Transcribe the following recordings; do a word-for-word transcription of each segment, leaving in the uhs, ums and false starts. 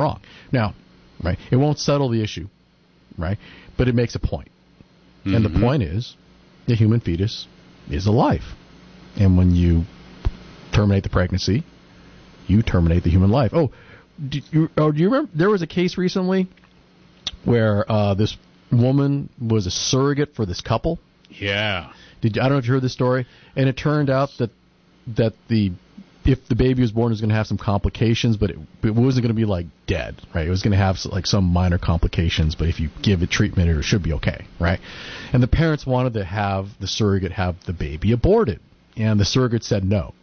wrong. Now, right, it won't settle the issue, right, but it makes a point. Mm-hmm. And the point is the human fetus is a life. And when you terminate the pregnancy, you terminate the human life. Oh, do you, oh, do you remember there was a case recently where uh, this woman was a surrogate for this couple? Yeah. Did you, I don't know if you heard this story. And it turned out that that the if the baby was born, it was going to have some complications, but it, it wasn't going to be like dead, right? It was going to have like some minor complications, but if you give it treatment, it should be okay, right? And the parents wanted to have the surrogate have the baby aborted, and the surrogate said no.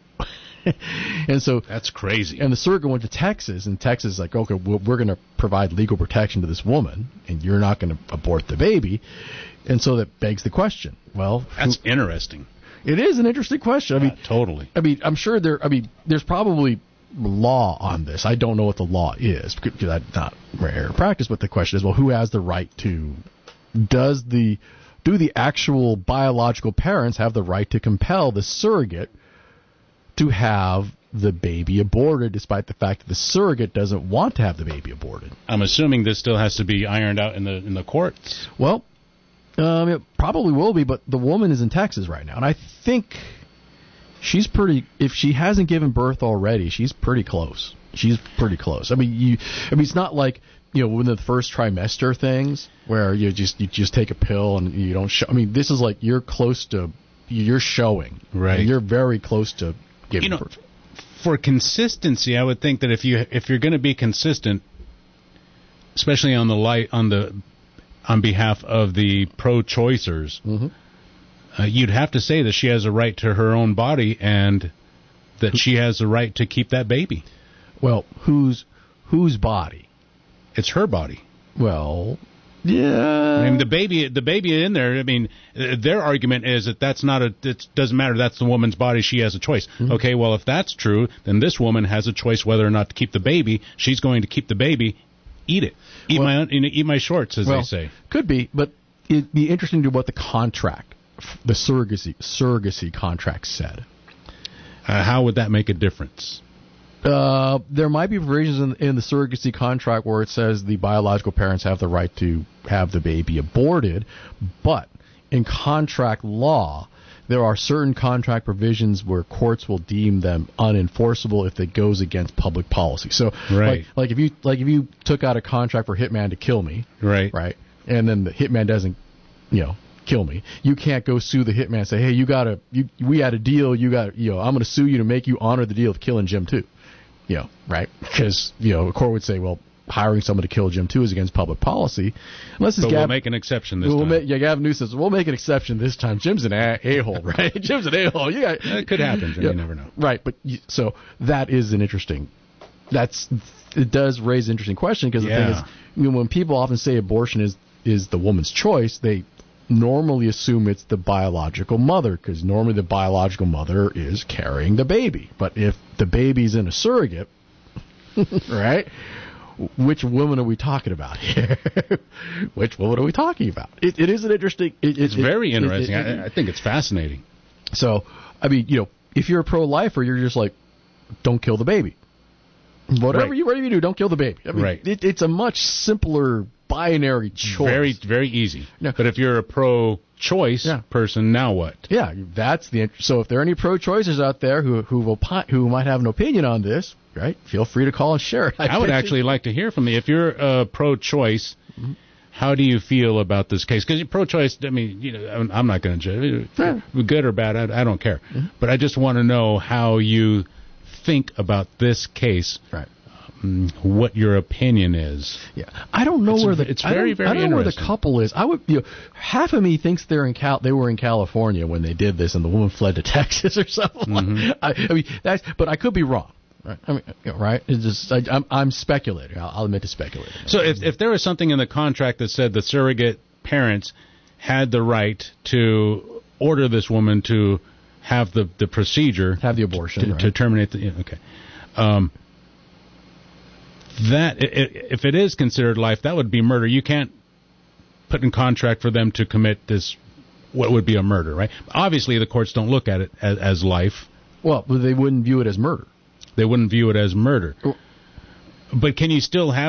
And so that's crazy. And the surrogate went to Texas, and Texas is like, okay, well, we're going to provide legal protection to this woman, and you're not going to abort the baby. And so that begs the question. Well, that's who, interesting. It is an interesting question. I yeah, mean, totally. I mean, I'm sure there. I mean, there's probably law on this. I don't know what the law is because I'm not rare practice. But the question is, well, who has the right to? Does the do the actual biological parents have the right to compel the surrogate to have the baby aborted, despite the fact that the surrogate doesn't want to have the baby aborted? I'm assuming this still has to be ironed out in the in the courts. Well. Um, it probably will be, but the woman is in Texas right now, and I think she's pretty. If she hasn't given birth already, she's pretty close. She's pretty close. I mean, you. I mean, it's not like you know, one of the first trimester things where you just you just take a pill and you don't show. I mean, this is like you're close to you're showing. Right. You're very close to giving you know, birth. For consistency, I would think that if you if you're going to be consistent, especially on the light on the on behalf of the pro-choicers, mm-hmm. uh, you'd have to say that she has a right to her own body and that she has the right to keep that baby. Well, whose whose body? It's her body. Well, yeah. I mean, the baby, the baby in there. I mean, their argument is that that's not a. It doesn't matter. That's the woman's body. She has a choice. Mm-hmm. Okay. Well, if that's true, then this woman has a choice whether or not to keep the baby. She's going to keep the baby. Eat it. Eat well, my eat my shorts, as well, they say. Could be, but it'd be interesting to what the contract, the surrogacy surrogacy contract said. Uh, how would that make a difference? Uh, there might be provisions in, in the surrogacy contract where it says the biological parents have the right to have the baby aborted, but in contract law, there are certain contract provisions where courts will deem them unenforceable if it goes against public policy. So, right. like, like if you like if you took out a contract for Hitman to kill me, right, right, and then the Hitman doesn't, you know, kill me, you can't go sue the Hitman and say, hey, you gotta, you, we had a deal, you got, you know, I'm going to sue you to make you honor the deal of killing Jim too, you know, right? Because you know, a court would say, well, hiring someone to kill Jim too is against public policy. Unless it's but Gab- we'll make an exception this we'll time. Make, yeah, Gavin Newsom says, we'll make an exception this time. Jim's an a- a-hole, right? Jim's an a-hole. You got, it could happen, Jim. Yeah, you never know. Right, but you, so that is an interesting, that's, it does raise an interesting question because yeah. the thing is, you know, when people often say abortion is, is the woman's choice, they normally assume it's the biological mother because normally the biological mother is carrying the baby. But if the baby's in a surrogate, right, which woman are we talking about here? Which woman are we talking about? It, it is an interesting... It, it's it, very it, interesting. It, it, I, I think it's fascinating. So, I mean, you know, if you're a pro-lifer, you're just like, don't kill the baby. Whatever, right. you, whatever you do, don't kill the baby. I mean, right. It, it's a much simpler binary choice. Very, very easy. Yeah. But if you're a pro-choice yeah. person, now what? Yeah, that's the... So if there are any pro-choicers out there who who will who might have an opinion on this, right, feel free to call and share it. I, I would actually like to hear from you. If you're uh, pro-choice, mm-hmm. how do you feel about this case? Because pro-choice, I mean, you know, I'm, I'm not going to judge. Yeah. Good or bad, I, I don't care. Mm-hmm. But I just want to know how you think about this case. Right. Um, what your opinion is. Yeah, I don't know it's where the it's very I very I don't know where the interesting. couple is. I would, you know, half of me thinks they're in Cal. They were in California when they did this, and the woman fled to Texas or something. Mm-hmm. I, I mean, that's. But I could be wrong. Right? I mean, right? It's just I, I'm I'm speculating. I'll, I'll admit to speculating. So if if there was something in the contract that said the surrogate parents had the right to order this woman to have the, the procedure, have the abortion, to, right. to terminate the yeah, okay. Um, that if it is considered life, that would be murder. You can't put in contract for them to commit this, what would be a murder, right? Obviously, the courts don't look at it as, as life. Well, they wouldn't view it as murder. They wouldn't view it as murder. But can you still have